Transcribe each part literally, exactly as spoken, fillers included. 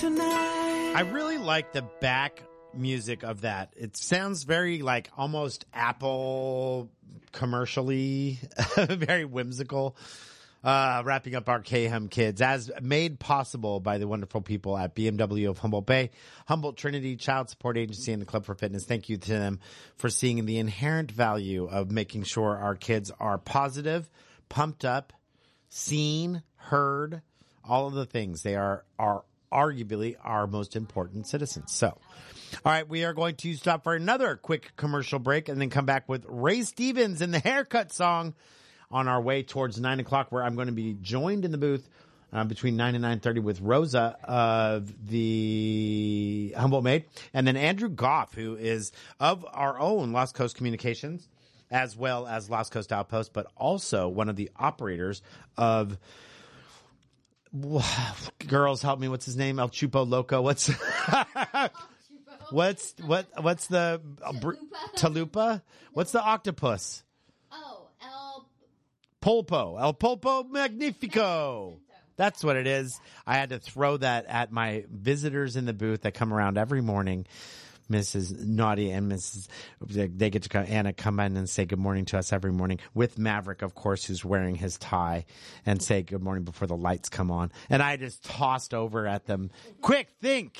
tonight. I really like the back music of that. It sounds very like almost Apple commercially, very whimsical. Uh, wrapping up our K-Hum Kids, as made possible by the wonderful people at B M W of Humboldt Bay, Humboldt Trinity Child Support Agency, and the Club for Fitness. Thank you to them for seeing the inherent value of making sure our kids are positive, pumped up, seen, heard, all of the things. They are, are arguably our most important citizens. So, all right, we are going to stop for another quick commercial break and then come back with Ray Stevens and the Haircut Song on our way towards nine o'clock, where I'm going to be joined in the booth uh, between nine and nine thirty with Rosa of the Humboldt Maid, and then Andrew Goff, who is of our own Lost Coast Communications, as well as Lost Coast Outpost, but also one of the operators of girls, help me, what's his name? El Chupo Loco. What's what's what what's the Chalupa? Chalupa? What's the octopus? Oh, El Pulpo, El Pulpo Magnifico. That's what it is. I had to throw that at my visitors in the booth that come around every morning. Missus Naughty and Missus They get to come, Anna come in and say good morning to us every morning with Maverick, of course, who's wearing his tie, and say good morning before the lights come on. And I just tossed over at them. Quick, think.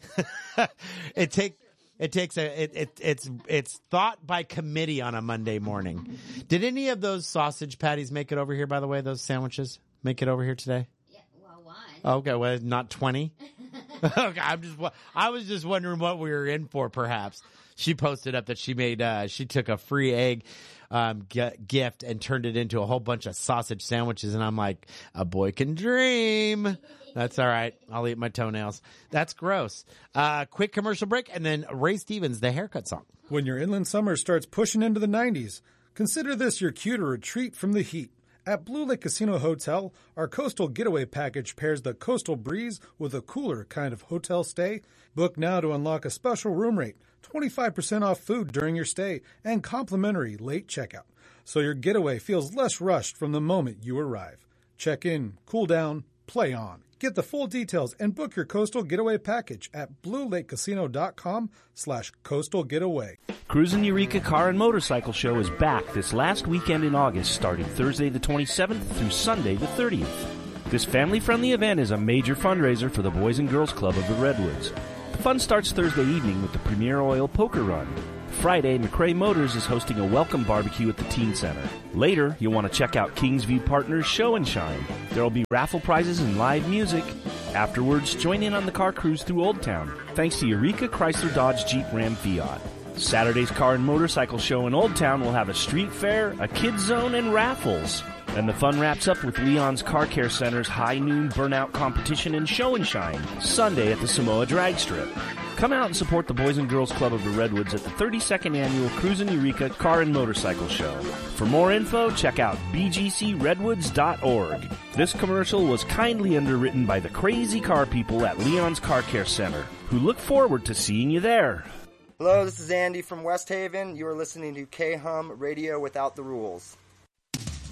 it take. It takes a it, it it's it's thought by committee on a Monday morning. Did any of those sausage patties make it over here, by the way? Those sandwiches make it over here today? Yeah, well, one. Okay, well, not twenty. Okay, I'm just I was just wondering what we were in for. Perhaps she posted up that she made uh, she took a free egg um, g- gift and turned it into a whole bunch of sausage sandwiches, and I'm like, a boy can dream. That's all right. I'll eat my toenails. That's gross. Uh, quick commercial break, and then Ray Stevens, the Haircut Song. When your inland summer starts pushing into the nineties, consider this your cue to retreat from the heat. At Blue Lake Casino Hotel, our Coastal Getaway Package pairs the coastal breeze with a cooler kind of hotel stay. Book now to unlock a special room rate, twenty-five percent off food during your stay, and complimentary late checkout, so your getaway feels less rushed from the moment you arrive. Check in, cool down, play on. Get the full details and book your Coastal Getaway Package at bluelakecasino.com slash coastal getaway. Cruisin' Eureka Car and Motorcycle Show is back this last weekend in August, starting Thursday the twenty-seventh through Sunday the thirtieth. This family-friendly event is a major fundraiser for the Boys and Girls Club of the Redwoods. The fun starts Thursday evening with the Premier Oil Poker Run. Friday, McRae Motors is hosting a welcome barbecue at the Teen Center. Later, you'll want to check out Kingsview Partners Show and Shine. There will be raffle prizes and live music. Afterwards, join in on the car cruise through Old Town, thanks to Eureka Chrysler Dodge Jeep Ram Fiat. Saturday's Car and Motorcycle Show in Old Town will have a street fair, a kids zone, and raffles. And the fun wraps up with Leon's Car Care Center's High Noon Burnout Competition and Show and Shine, Sunday at the Samoa Drag Strip. Come out and support the Boys and Girls Club of the Redwoods at the thirty-second Annual Cruisin' Eureka Car and Motorcycle Show. For more info, check out b g c redwoods dot org. This commercial was kindly underwritten by the crazy car people at Leon's Car Care Center, who look forward to seeing you there. Hello, this is Andy from West Haven. You are listening to K-Hum Radio Without the Rules.